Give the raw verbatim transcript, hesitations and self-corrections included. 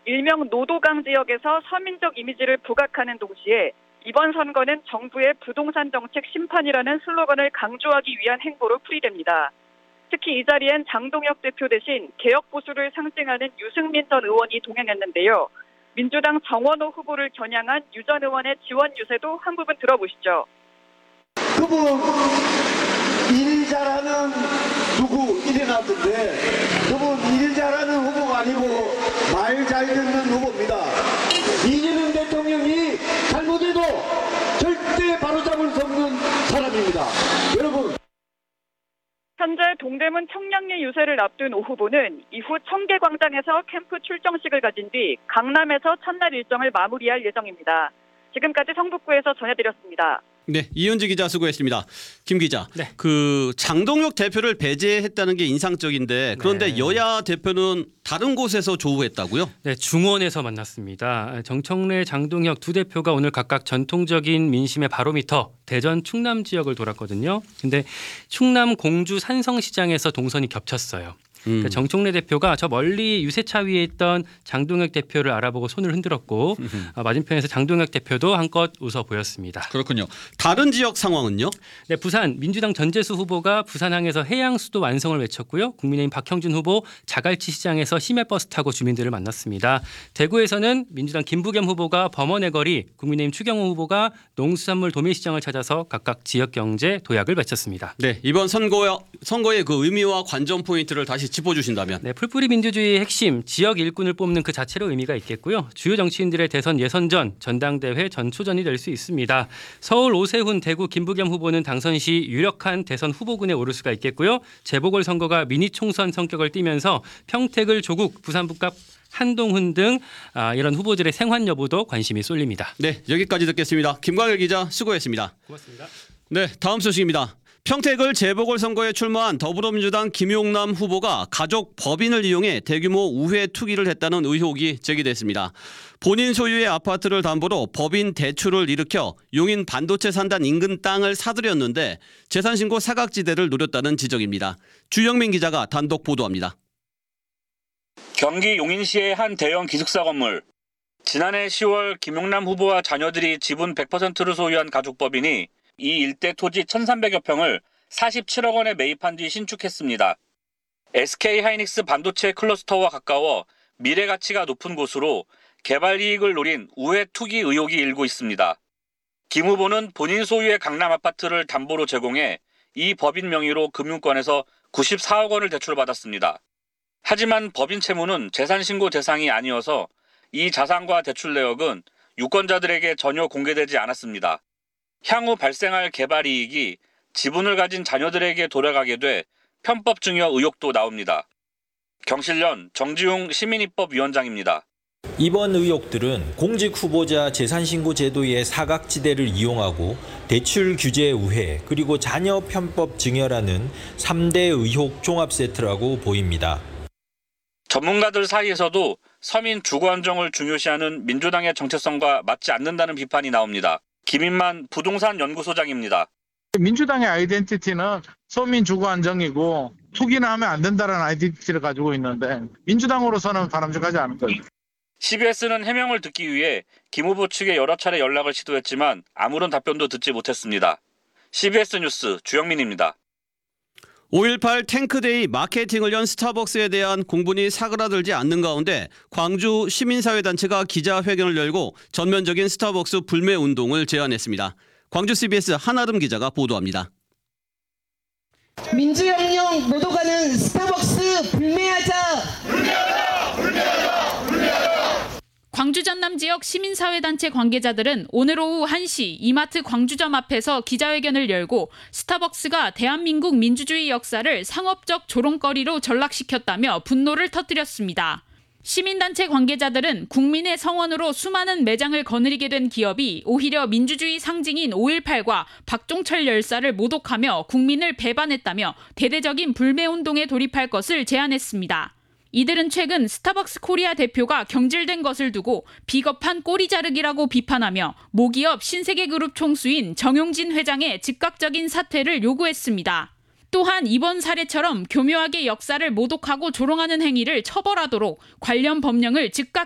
일명 노도강 지역에서 서민적 이미지를 부각하는 동시에 이번 선거는 정부의 부동산 정책 심판이라는 슬로건을 강조하기 위한 행보로 풀이됩니다. 특히 이 자리엔 장동혁 대표 대신 개혁 보수를 상징하는 유승민 전 의원이 동행했는데요. 민주당 정원호 후보를 겨냥한 유 전 의원의 지원 유세도 한 부분 들어보시죠. 그분 일 잘하는 누구 일어났던데 그분 일 잘하는 후보가 아니고 말 잘 듣는 후보입니다. 이재명 대통령이 잘못해도 절대 바로잡을 수 없는 사람입니다. 여러분. 현재 동대문 청량리 유세를 앞둔 오 후보는 이후 청계광장에서 캠프 출정식을 가진 뒤 강남에서 첫날 일정을 마무리할 예정입니다. 지금까지 성북구에서 전해드렸습니다. 네, 이은지 기자 수고했습니다. 김 기자, 네. 그 장동혁 대표를 배제했다는 게 인상적인데 그런데 네. 여야 대표는 다른 곳에서 조우했다고요? 네, 중원에서 만났습니다. 정청래, 장동혁 두 대표가 오늘 각각 전통적인 민심의 바로미터 대전 충남 지역을 돌았거든요. 근데 충남 공주 산성시장에서 동선이 겹쳤어요. 음. 그러니까 정청래 대표가 저 멀리 유세차 위에 있던 장동혁 대표를 알아보고 손을 흔들었고 어, 맞은편에서 장동혁 대표도 한껏 웃어 보였습니다. 그렇군요. 다른 지역 상황은요? 네, 부산 민주당 전재수 후보가 부산항에서 해양수도 완성을 외쳤고요. 국민의힘 박형준 후보 자갈치 시장에서 시내버스 타고 주민들을 만났습니다. 대구에서는 민주당 김부겸 후보가 범원의 거리, 국민의힘 추경호 후보가 농수산물 도매시장을 찾아서 각각 지역 경제 도약을 외쳤습니다. 네, 이번 선거 선거의 그 의미와 관전 포인트를 다시 짚어주신다면. 네, 풀뿌리 민주주의의 핵심 지역 일꾼을 뽑는 그 자체로 의미가 있겠고요. 주요 정치인들의 대선 예선전, 전당대회 전초전이 될 수 있습니다. 서울 오세훈, 대구 김부겸 후보는 당선 시 유력한 대선 후보군에 오를 수가 있겠고요. 재보궐 선거가 미니 총선 성격을 띠면서 평택을 조국, 부산 북갑 한동훈 등 아, 이런 후보들의 생환 여부도 관심이 쏠립니다. 네, 여기까지 듣겠습니다. 김광일 기자 수고했습니다. 고맙습니다. 네, 다음 소식입니다. 평택을 재보궐선거에 출마한 더불어민주당 김용남 후보가 가족 법인을 이용해 대규모 우회 투기를 했다는 의혹이 제기됐습니다. 본인 소유의 아파트를 담보로 법인 대출을 일으켜 용인 반도체 산단 인근 땅을 사들였는데 재산신고 사각지대를 노렸다는 지적입니다. 주영민 기자가 단독 보도합니다. 경기 용인시의 한 대형 기숙사 건물. 지난해 시월 김용남 후보와 자녀들이 지분 백 퍼센트를 소유한 가족법인이 이 일대 토지 천삼백여 평을 사십칠억 원에 매입한 뒤 신축했습니다. 에스케이하이닉스 반도체 클러스터와 가까워 미래 가치가 높은 곳으로 개발 이익을 노린 우회 투기 의혹이 일고 있습니다. 김 후보는 본인 소유의 강남 아파트를 담보로 제공해 이 법인 명의로 금융권에서 구십사억 원을 대출받았습니다. 하지만 법인 채무는 재산신고 대상이 아니어서 이 자산과 대출 내역은 유권자들에게 전혀 공개되지 않았습니다. 향후 발생할 개발 이익이 지분을 가진 자녀들에게 돌아가게 돼 편법 증여 의혹도 나옵니다. 경실련 정지용 시민입법위원장입니다. 이번 의혹들은 공직 후보자 재산신고 제도의 사각지대를 이용하고 대출 규제 우회 그리고 자녀 편법 증여라는 삼 대 의혹 종합 세트라고 보입니다. 전문가들 사이에서도 서민 주거 안정을 중요시하는 민주당의 정체성과 맞지 않는다는 비판이 나옵니다. 김인만 부동산 연구소장입니다. 민주당의 아이덴티티는 서민 주거 안정이고 투기는 하면 안 된다는 아이덴티티를 가지고 있는데 민주당으로서는 바람직하지 않은 거죠. 씨비에스는 해명을 듣기 위해 김 후보 측에 여러 차례 연락을 시도했지만 아무런 답변도 듣지 못했습니다. 씨비에스 뉴스 주영민입니다. 오일팔 탱크데이 마케팅을 연 스타벅스에 대한 공분이 사그라들지 않는 가운데 광주 시민사회단체가 기자회견을 열고 전면적인 스타벅스 불매 운동을 제안했습니다. 광주 씨비에스 한아름 기자가 보도합니다. 민주혁명 노도가는 스타벅스 불매하자! 불매하자! 불매하자! 불매하자! 광주 전남 지역 시민사회단체 관계자들은 오늘 오후 한 시 이마트 광주점 앞에서 기자회견을 열고 스타벅스가 대한민국 민주주의 역사를 상업적 조롱거리로 전락시켰다며 분노를 터뜨렸습니다. 시민단체 관계자들은 국민의 성원으로 수많은 매장을 거느리게 된 기업이 오히려 민주주의 상징인 오일팔과 박종철 열사를 모독하며 국민을 배반했다며 대대적인 불매운동에 돌입할 것을 제안했습니다. 이들은 최근 스타벅스 코리아 대표가 경질된 것을 두고 비겁한 꼬리 자르기라고 비판하며 모기업 신세계그룹 총수인 정용진 회장의 즉각적인 사퇴를 요구했습니다. 또한 이번 사례처럼 교묘하게 역사를 모독하고 조롱하는 행위를 처벌하도록 관련 법령을 즉각